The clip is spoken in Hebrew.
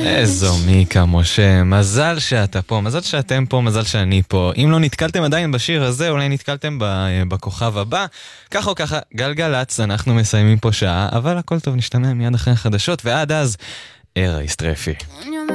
איזו מיקה, משה, מזל שאתה פה, מזל שאתם פה, מזל שאני פה. אם לא נתקלתם עדיין בשיר הזה, אולי נתקלתם בכוכב הבא. ככה או ככה, גלגלץ, אנחנו מסיימים פה שעה, אבל הכל טוב, נשתמע מיד אחרי החדשות, ועד אז, ערה יסטרפי.